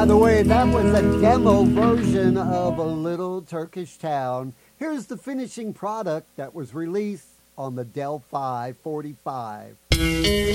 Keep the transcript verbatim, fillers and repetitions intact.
By the way, that was a demo version of A Little Turkish Town. Here's the finishing product that was released on the Delphi forty-five.